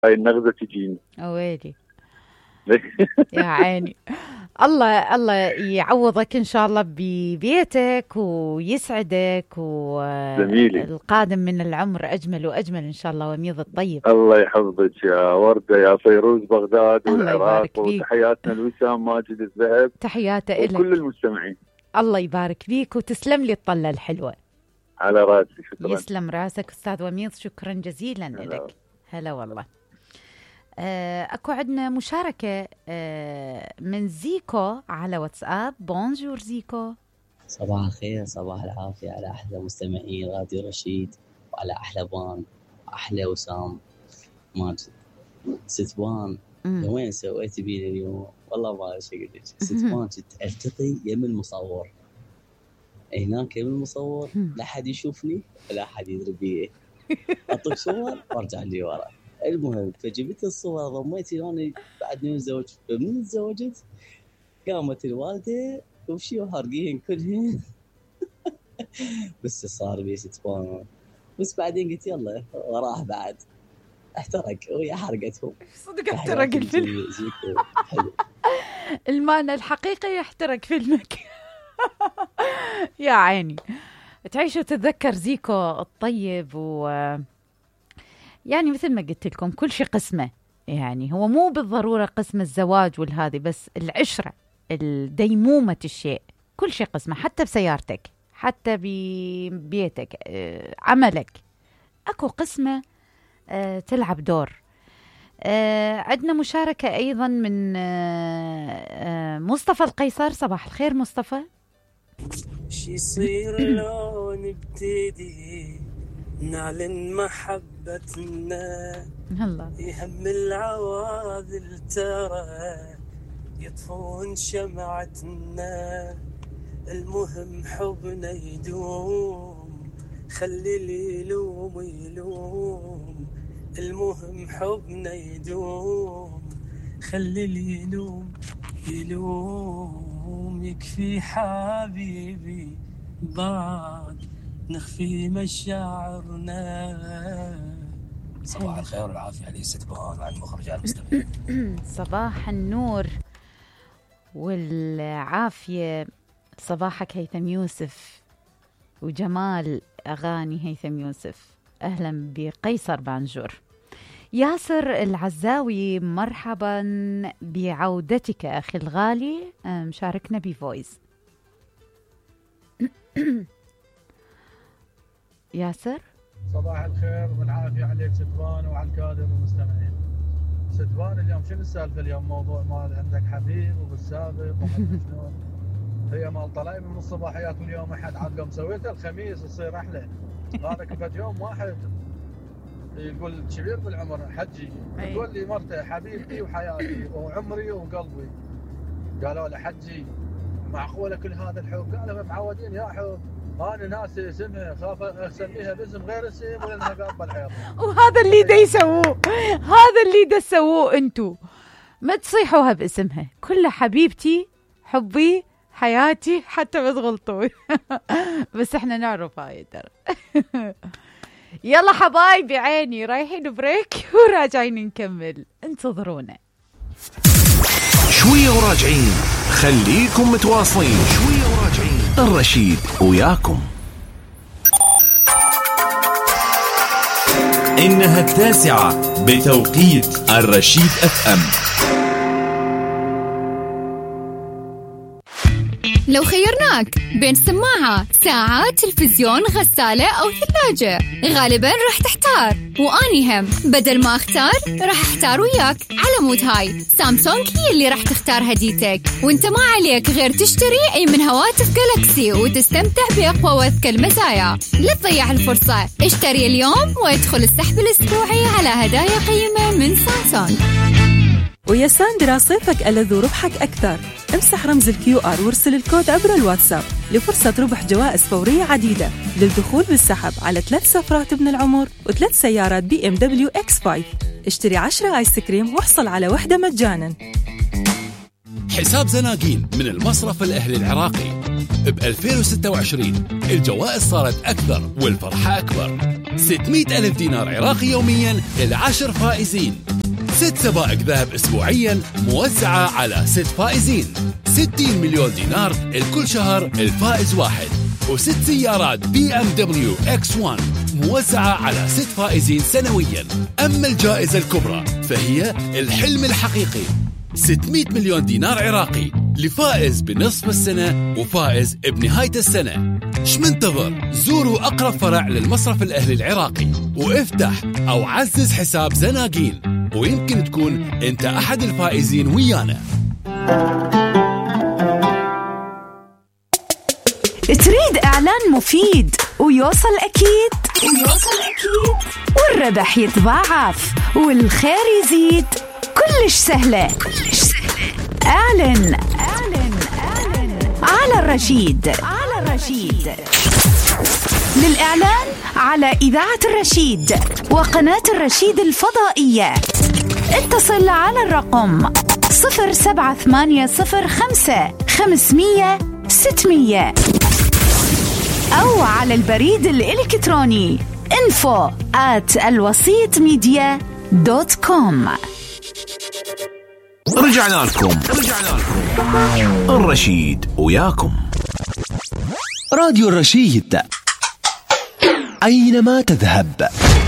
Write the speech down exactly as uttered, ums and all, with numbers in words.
هاي النغزة تجيني. ويلي يا عيني. الله الله يعوضك إن شاء الله ببيتك ويسعدك، والقادم من العمر أجمل وأجمل إن شاء الله، وميض الطيب. الله يحفظك يا وردة، يا فيروز بغداد والعراق، وتحياتنا لوسام ماجد الذهب، تحياته إلك وكل المستمعين. الله يبارك فيك، وتسلم لي الطلة الحلوة. على راسي، شكرا. يسلم راسك أستاذ وميض، شكرا جزيلا لك. هلا والله. أكو عندنا مشاركة من زيكو على واتساب. بونجور زيكو. صباح الخير، صباح العافية على أحلى مستمعين راديو رشيد، وعلى أحلى بان، أحلى وسام ماجد. ست بان وين سويتي بينا اليوم؟ والله ما أعرف أقول لك. ست بان كنت ألتقي يم المصور هناك، يم المصور لا حد يشوفني ولا حد يدري بيه، أطلق صور وأرجع لي ورا. المهم فجبت الصور ضميتي لوني بعد نتزوج. فمن تزوجت قامت الوالدة وشي وحرقين كلهن بس صار بي ستبان. بس بعدين قلت يلا وراح بعد احترق ويا حرقتهم. صدق احترق الفيلم. المعنى الحقيقي يحترق فيلمك. يا عيني. تعيش وتتذكر زيكو الطيب، و يعني مثل ما قلت لكم كل شيء قسمه، يعني هو مو بالضرورة قسم الزواج والهذي، بس العشرة، الديمومة الشيء، كل شيء قسمه، حتى بسيارتك، حتى ببيتك، عملك، أكو قسمة تلعب دور. عندنا مشاركة أيضا من مصطفى القيصر. صباح الخير مصطفى. شي يصير لو نبتدي نعلن محبتنا، هلا يهم العواذل ترى يطفون شمعتنا، المهم حبنا يدوم، خلي اللي يلوم يلوم، المهم حبنا يدوم، خلي اللي يلوم يلوم، يكفي حبيبي بعد نخفي مشاعرنا. صباح الخير والعافية علي ست بان على المخرج على المستمعين. صباح النور والعافية، صباحك هيثم يوسف وجمال أغاني هيثم يوسف. أهلا بقيصر بانجور. ياسر العزاوي، مرحبا بعودتك أخي الغالي، مشاركنا بفويس. ياسر صباح الخير والعافية عليك ستبان وعلى الكادر والمستمعين. ستبان اليوم شنو السالفة اليوم؟ موضوع مال عندك حبيب وبالسابق وشنو؟ هي مال طلعي من الصباحيات واليوم أحد عاد قام سويته الخميس يصير أحلى. هذا كفت يوم واحد يقول كبير بالعمر حجي تقول لي مرته حبيبتي وحياتي وعمري وقلبي، قالوا له حجي معقولة كل هذا الحب؟ قالوا معودين يا حب، أنا ناسي اسمها خاف أسميها باسم غير اسم ولأنها قابل الحيط. وهذا اللي دا يسووه، هذا اللي دا تسووه أنتو، ما تصيحوها باسمها، كلها حبيبتي حبي حياتي، حتى ما تغلطوا. بس احنا نعرف هاي ترى. يلا حبايبي عيني، رايحين بريك وراجعين نكمل، انتظرونا شوية وراجعين، خليكم متواصلين. شوية وراجعين، الرشيد وياكم. إنها التاسعة بتوقيت الرشيد اف ام. لو خيرناك بين سماعة، ساعة، تلفزيون، غسالة أو ثلاجة، غالباً راح تحتار، وأني هم بدل ما أختار راح أحتار وياك. على مود هاي سامسونج هي اللي راح تختار هديتك، وانت ما عليك غير تشتري أي من هواتف جالاكسي وتستمتع بأقوى وأذكى المزايا. لا تضيع الفرصة، اشتري اليوم وادخل السحب الأسبوعي على هدايا قيمة من سامسونج. ويا ساندرا صيفك ألذ وربحك أكثر. امسح رمز الكيو آر وارسل الكود عبر الواتساب لفرصة ربح جوائز فورية عديدة للدخول بالسحب على ثلاث سفرات ابن العمر وثلاث سيارات بي ام دبليو اكس خمسة. اشتري عشرة آيس كريم واحصل على وحدة مجانا. حساب زناقين من المصرف الأهلي العراقي. ب ألفين وستة وعشرين الجوائز صارت أكثر والفرحة أكبر. ستمئة ألف دينار عراقي يوميا للعشر فائزين. ست سبائك ذهب أسبوعيا موزعة على ست فائزين، ستين مليون دينار الكل شهر الفائز واحد، وست سيارات بي ام دبليو اكس واحد موزعة على ست فائزين سنويا. أما الجائزة الكبرى فهي الحلم الحقيقي، ستمائة مليون دينار عراقي لفائز بنصف السنة وفائز بنهاية السنة. ايش منتظر؟ زوروا أقرب فرع للمصرف الأهلي العراقي وافتح أو عزز حساب زناقين، ويمكن تكون أنت أحد الفائزين ويانا. تريد إعلان مفيد ويوصل أكيد ويوصل أكيد والربح يتضاعف والخير يزيد؟ كلش سهلة كلش سهلة. اعلن اعلن اعلن على الرشيد على الرشيد. للإعلان على إذاعة الرشيد وقناة الرشيد الفضائية اتصل على الرقم صفر سبعة ثمانية صفر خمسة خمسمية ستمية أو على البريد الإلكتروني info at الوسيط ميديا دوت كوم. رجعنا لكم رجعنا لكم الرشيد وياكم. راديو الرشيد أينما تذهب.